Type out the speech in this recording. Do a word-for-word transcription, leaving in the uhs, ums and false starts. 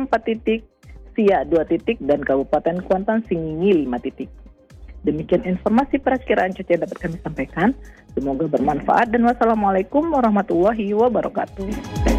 empat titik, Siak dua titik, dan Kabupaten Kuantan Singingi lima titik. Demikian informasi perakiraan cuaca yang dapat kami sampaikan. Semoga bermanfaat dan wassalamualaikum warahmatullahi wabarakatuh.